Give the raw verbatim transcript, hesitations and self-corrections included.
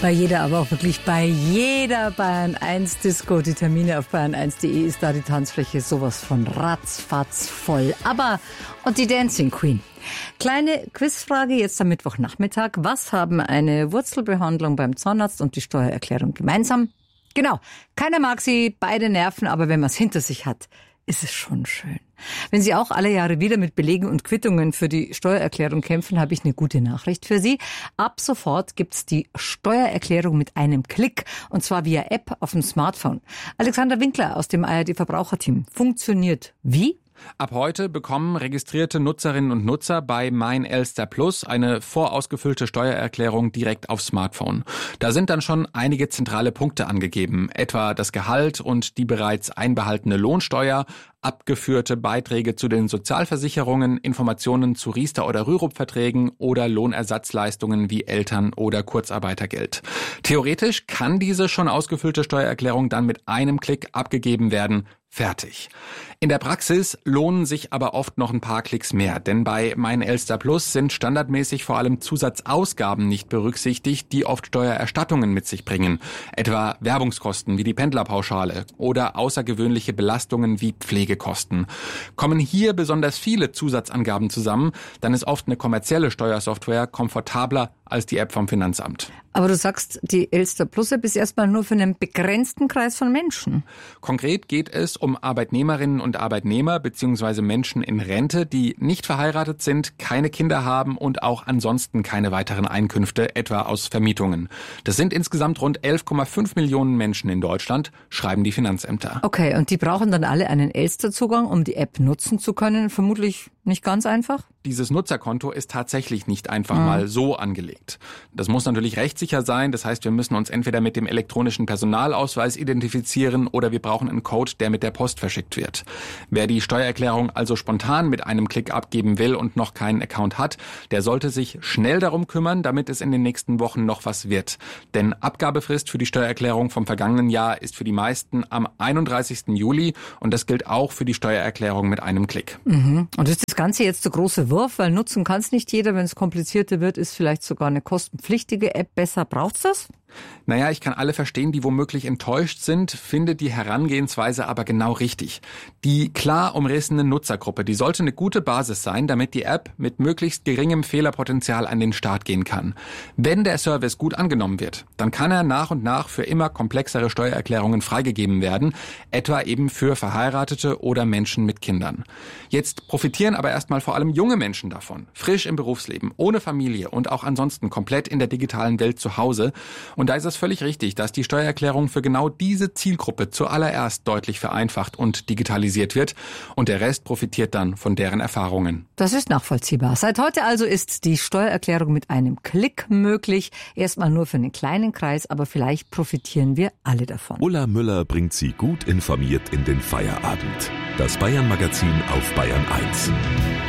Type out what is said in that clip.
Bei jeder, aber auch wirklich bei jeder Bayern eins Disco. Die Termine auf bayern eins punkt de ist da die Tanzfläche sowas von ratzfatz voll. Aber, und die Dancing Queen. Kleine Quizfrage jetzt am Mittwochnachmittag. Was haben eine Wurzelbehandlung beim Zahnarzt und die Steuererklärung gemeinsam? Genau, keiner mag sie, beide nerven, aber wenn man es hinter sich hat, ist es schon schön. Wenn Sie auch alle Jahre wieder mit Belegen und Quittungen für die Steuererklärung kämpfen, habe ich eine gute Nachricht für Sie. Ab sofort gibt's die Steuererklärung mit einem Klick, und zwar via App auf dem Smartphone. Alexander Winkler aus dem A R D-Verbraucherteam. Funktioniert wie? Ab heute bekommen registrierte Nutzerinnen und Nutzer bei Mein Elster Plus eine vorausgefüllte Steuererklärung direkt aufs Smartphone. Da sind dann schon einige zentrale Punkte angegeben, etwa das Gehalt und die bereits einbehaltene Lohnsteuer, abgeführte Beiträge zu den Sozialversicherungen, Informationen zu Riester- oder Rürup-Verträgen oder Lohnersatzleistungen wie Eltern- oder Kurzarbeitergeld. Theoretisch kann diese schon ausgefüllte Steuererklärung dann mit einem Klick abgegeben werden. Fertig. In der Praxis lohnen sich aber oft noch ein paar Klicks mehr, denn bei Mein Elster Plus sind standardmäßig vor allem Zusatzausgaben nicht berücksichtigt, die oft Steuererstattungen mit sich bringen, etwa Werbungskosten wie die Pendlerpauschale oder außergewöhnliche Belastungen wie Pflegekosten. Kommen hier besonders viele Zusatzangaben zusammen, dann ist oft eine kommerzielle Steuersoftware komfortabler als die App vom Finanzamt. Aber du sagst, die Elster Plus App ist erstmal nur für einen begrenzten Kreis von Menschen. Konkret geht es um Arbeitnehmerinnen und Arbeitnehmer bzw. Menschen in Rente, die nicht verheiratet sind, keine Kinder haben und auch ansonsten keine weiteren Einkünfte, etwa aus Vermietungen. Das sind insgesamt rund elf Komma fünf Millionen Menschen in Deutschland, schreiben die Finanzämter. Okay, und die brauchen dann alle einen Elster-Zugang, um die App nutzen zu können? Vermutlich nicht ganz einfach? Dieses Nutzerkonto ist tatsächlich nicht einfach mhm. mal so angelegt. Das muss natürlich rechtssicher sein. Das heißt, wir müssen uns entweder mit dem elektronischen Personalausweis identifizieren oder wir brauchen einen Code, der mit der Post verschickt wird. Wer die Steuererklärung also spontan mit einem Klick abgeben will und noch keinen Account hat, der sollte sich schnell darum kümmern, damit es in den nächsten Wochen noch was wird. Denn Abgabefrist für die Steuererklärung vom vergangenen Jahr ist für die meisten am einunddreißigsten Juli und das gilt auch für die Steuererklärung mit einem Klick. Mhm. Und ist das Ganze jetzt der große Wurf, weil nutzen kann es nicht jeder, wenn es komplizierter wird, ist vielleicht sogar eine kostenpflichtige App besser. Braucht's das? Naja, ich kann alle verstehen, die womöglich enttäuscht sind, finde die Herangehensweise aber genau richtig. Die klar umrissene Nutzergruppe, die sollte eine gute Basis sein, damit die App mit möglichst geringem Fehlerpotenzial an den Start gehen kann. Wenn der Service gut angenommen wird, dann kann er nach und nach für immer komplexere Steuererklärungen freigegeben werden, etwa eben für Verheiratete oder Menschen mit Kindern. Jetzt profitieren aber erstmal vor allem junge Menschen davon, frisch im Berufsleben, ohne Familie und auch ansonsten komplett in der digitalen Welt zu Hause. Und da ist es völlig richtig, dass die Steuererklärung für genau diese Zielgruppe zuallererst deutlich vereinfacht und digitalisiert wird und der Rest profitiert dann von deren Erfahrungen. Das ist nachvollziehbar. Seit heute also ist die Steuererklärung mit einem Klick möglich. Erstmal nur für einen kleinen Kreis, aber vielleicht profitieren wir alle davon. Ulla Müller bringt Sie gut informiert in den Feierabend. Das Bayern Magazin auf Bayern eins.